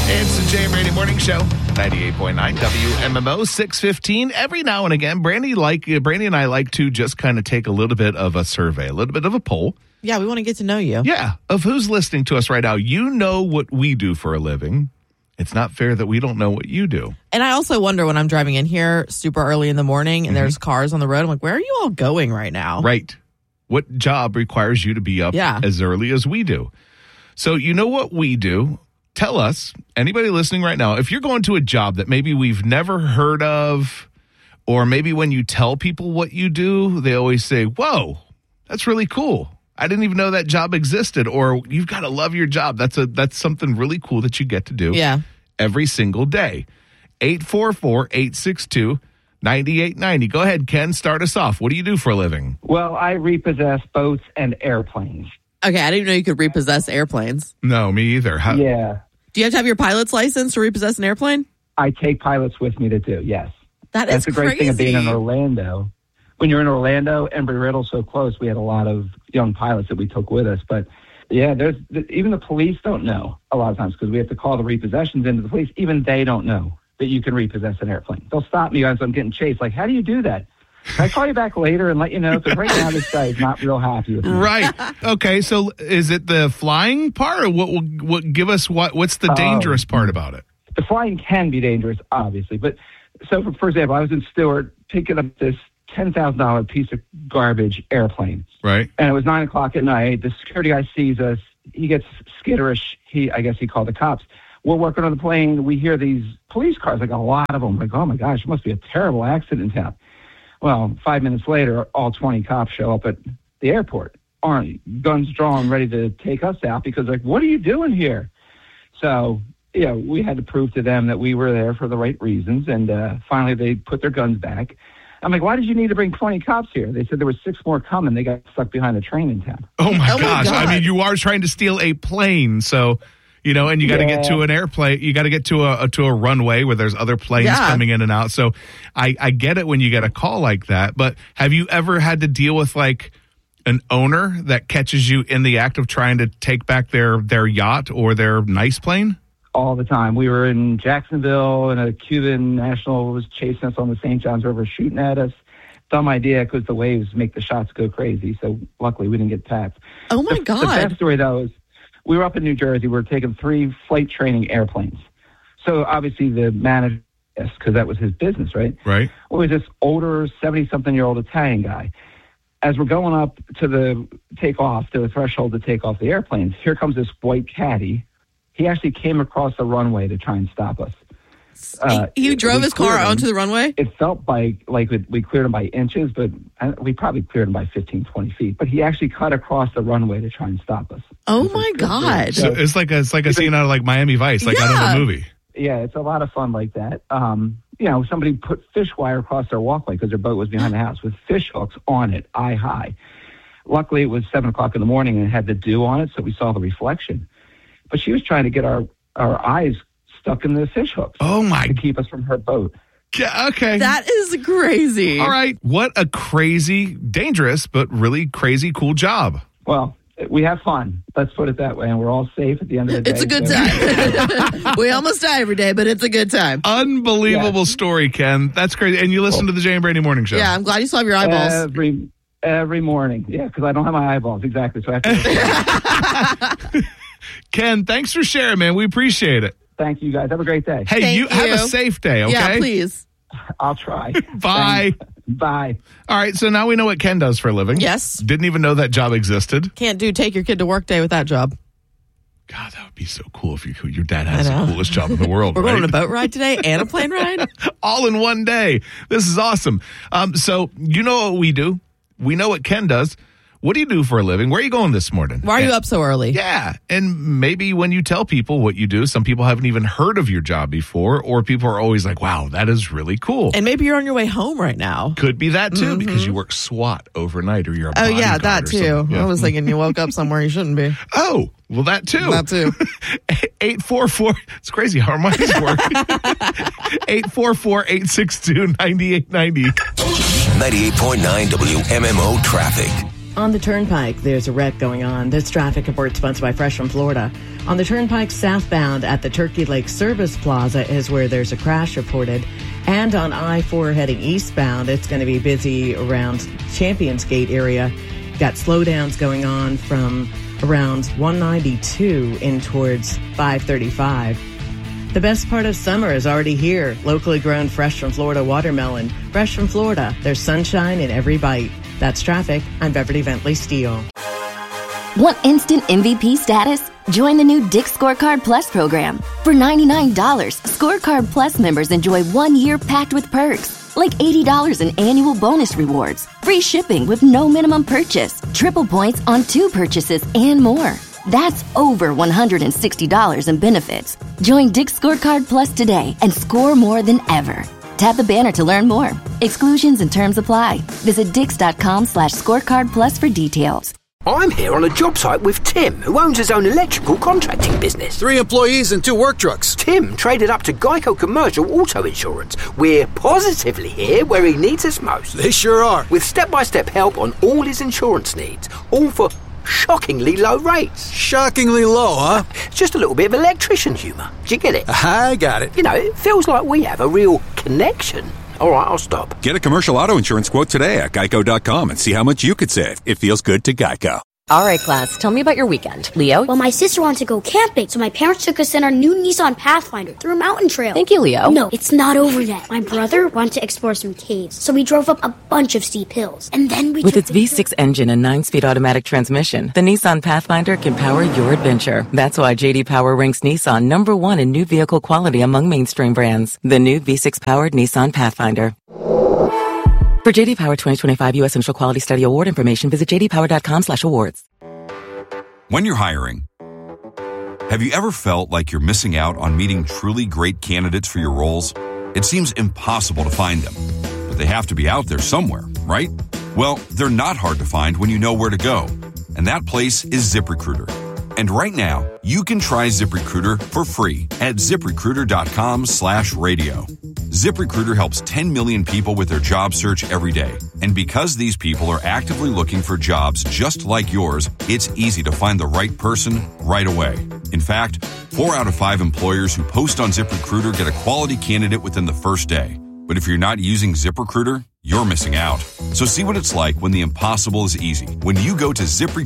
It's the Jay and Brady Morning Show, 98.9 WMMO, 6:15. Every now and again, Brandy and I like to just kind of take a little bit of a survey, a little bit of a poll. Yeah, we want to get to know you. Yeah, of who's listening to us right now. You know what we do for a living. It's not fair that we don't know what you do. And I also wonder when I'm driving in here super early in the morning and there's cars on the road, I'm like, where are you all going right now? Right. What job requires you to be up as early as we do? So you know what we do. Tell us, anybody listening right now, if you're going to a job that maybe we've never heard of, or maybe when you tell people what you do, they always say, whoa, that's really cool. I didn't even know that job existed. Or you've got to love your job. That's something really cool that you get to do every single day. 844-862-9890. Go ahead, Ken. Start us off. What do you do for a living? Well, I repossess boats and airplanes. Okay, I didn't know you could repossess airplanes. No, me either. Yeah. Do you have to have your pilot's license to repossess an airplane? I take pilots with me to do, yes. That's the great thing of being in Orlando. When you're in Orlando, Embry-Riddle's so close, we had a lot of young pilots that we took with us. But, yeah, even the police don't know a lot of times because we have to call the repossessions into the police. Even they don't know that you can repossess an airplane. They'll stop me as I'm getting chased. Like, how do you do that? Can I call you back later and let you know? Because right now this guy is not real happy with me. Right. Okay, so is it the flying part or what give us what's the dangerous part about it? The flying can be dangerous, obviously. But so, for example, I was in Stewart picking up this $10,000 piece of garbage airplane. Right. And it was 9 o'clock at night. The security guy sees us. He gets skitterish. I guess he called the cops. We're working on the plane. We hear these police cars, like a lot of them. Like, oh, my gosh, it must be a terrible accident in town. Well, 5 minutes later, all 20 cops show up at the airport, guns drawn, ready to take us out because, like, what are you doing here? So, we had to prove to them that we were there for the right reasons. And finally, they put their guns back. I'm like, why did you need to bring 20 cops here? They said there were 6 more coming. They got stuck behind a train in town. Oh, my gosh. I mean, you are trying to steal a plane. So, and you got to get to an airplane. You got to get to a runway where there's other planes coming in and out. So I get it when you get a call like that. But have you ever had to deal with like an owner that catches you in the act of trying to take back their yacht or their nice plane? All the time. We were in Jacksonville, and a Cuban national was chasing us on the St. Johns River, shooting at us. Dumb idea because the waves make the shots go crazy. So luckily, we didn't get tapped. Oh, my God. The best story, though, is we were up in New Jersey. We were taking 3 flight training airplanes. So obviously, the manager, because that was his business, right? Right. Well, he was this older, 70-something-year-old Italian guy. As we're going up to the threshold to take off the airplanes, here comes this white caddy. He actually came across the runway to try and stop us. He drove his car onto the runway? It felt like we cleared him by inches, but we probably cleared him by 15, 20 feet. But he actually cut across the runway to try and stop us. Oh, my God. So it's like a scene out of like Miami Vice, like out of a movie. Yeah, it's a lot of fun like that. Somebody put fish wire across their walkway because their boat was behind the house with fish hooks on it, eye high. Luckily, it was 7 o'clock in the morning and it had the dew on it, so we saw the reflection. But she was trying to get our eyes stuck in the fish hooks. Oh, my. To keep us from her boat. Yeah, okay. That is crazy. All right. What a crazy, dangerous, but really crazy, cool job. Well, we have fun. Let's put it that way. And we're all safe at the end of the day. It's a good time. We almost die every day, but it's a good time. Unbelievable story, Ken. That's crazy. And you listen to the Jay and Brady Morning Show. Yeah, I'm glad you still have your eyeballs. Every morning. Yeah, because I don't have my eyeballs. Exactly. So I have to Ken, thanks for sharing, man. We appreciate it. Thank you, guys. Have a great day. Hey, Thank you. Have a safe day, okay? Yeah, please. I'll try. Bye. Bye. All right, so now we know what Ken does for a living. Yes. Didn't even know that job existed. Can't do take your kid to work day with that job. God, that would be so cool if your dad has the coolest job in the world. We're right? going on a boat ride today and a plane ride? All in one day. This is awesome. So you know what we do. We know what Ken does. What do you do for a living? Where are you going this morning? Why are you up so early? Yeah. And maybe when you tell people what you do, some people haven't even heard of your job before, or people are always like, wow, that is really cool. And maybe you're on your way home right now. Could be that too, because you work SWAT overnight or you're a bodyguard. Oh, yeah, that too. Yeah. I was thinking you woke up somewhere you shouldn't be. Oh, well, that too. That too. 844, it's crazy how our minds work. 844-862-9890. 98.9 WMMO traffic. On the Turnpike, there's a wreck going on. This traffic report sponsored by Fresh from Florida. On the Turnpike southbound at the Turkey Lake Service Plaza is where there's a crash reported. And on I-4 heading eastbound, it's going to be busy around Champions Gate area. Got slowdowns going on from around 192 in towards 535. The best part of summer is already here. Locally grown Fresh from Florida watermelon. Fresh from Florida, there's sunshine in every bite. That's traffic. I'm Beverly Bentley Steele. Want instant MVP status? Join the new Dick's Scorecard Plus program. For $99, Scorecard Plus members enjoy 1 year packed with perks, like $80 in annual bonus rewards, free shipping with no minimum purchase, triple points on 2 purchases, and more. That's over $160 in benefits. Join Dick's Scorecard Plus today and score more than ever. Tap the banner to learn more. Exclusions and terms apply. Visit Dix.com/scorecard plus for details. I'm here on a job site with Tim, who owns his own electrical contracting business. 3 employees and 2 work trucks. Tim traded up to Geico Commercial Auto Insurance. We're positively here where he needs us most. They sure are. With step-by-step help on all his insurance needs, all for shockingly low rates. Shockingly low, huh? Just a little bit of electrician humour. Do you get it? I got it. You know, it feels like we have a real connection. All right, I'll stop. Get a commercial auto insurance quote today at Geico.com and see how much you could save. It feels good to Geico. All right, class, tell me about your weekend. Leo? Well, my sister wanted to go camping, so my parents took us in our new Nissan Pathfinder through a mountain trail. Thank you, Leo. No, it's not over yet. My brother wanted to explore some caves, so we drove up a bunch of steep hills. And then we With its V6 engine and 9-speed automatic transmission, the Nissan Pathfinder can power your adventure. That's why J.D. Power ranks Nissan #1 in new vehicle quality among mainstream brands. The new V6-powered Nissan Pathfinder. For J.D. Power 2025 U.S. Initial Quality Study Award information, visit jdpower.com/awards. When you're hiring, have you ever felt like you're missing out on meeting truly great candidates for your roles? It seems impossible to find them, but they have to be out there somewhere, right? Well, they're not hard to find when you know where to go, and that place is ZipRecruiter. And right now, you can try ZipRecruiter for free at ZipRecruiter.com/radio. ZipRecruiter helps 10 million people with their job search every day. And because these people are actively looking for jobs just like yours, it's easy to find the right person right away. In fact, 4 out of 5 employers who post on ZipRecruiter get a quality candidate within the first day. But if you're not using ZipRecruiter, you're missing out. So see what it's like when the impossible is easy. When you go to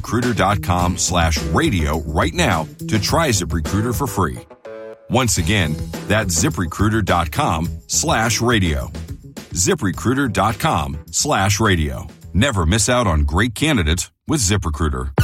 ZipRecruiter.com/radio right now to try ZipRecruiter for free. Once again, that's ZipRecruiter.com/radio. ZipRecruiter.com/radio. Never miss out on great candidates with ZipRecruiter.